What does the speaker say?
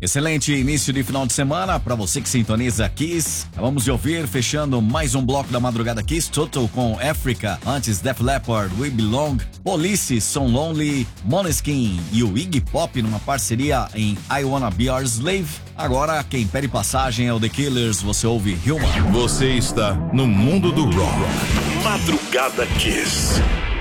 Excelente início de final de semana para você que sintoniza Kiss. Vamos de ouvir, fechando mais um bloco da madrugada Kiss, Total com Africa, antes Def Leppard, We Belong, Police, So Lonely, Måneskin e o Iggy Pop numa parceria em I Wanna Be Your Slave. Agora quem pede passagem é o The Killers, você ouve Human. Você está no mundo do rock. Madrugada Kiss.